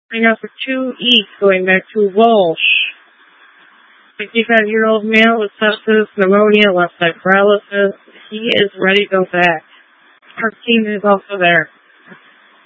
I got for 2 each going back to Walsh. 55-year-old male with sepsis, pneumonia, left side paralysis. He is ready to go back. Our team is also there.